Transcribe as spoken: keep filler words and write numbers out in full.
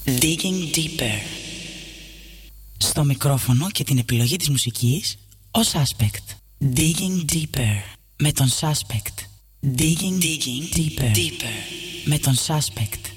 Digging Deeper. Στο μικρόφωνο και την επιλογή της μουσικής, ο Suspect. Digging Deeper. Με τον Suspect. Digging, Digging Deeper. Deeper. Με τον Suspect.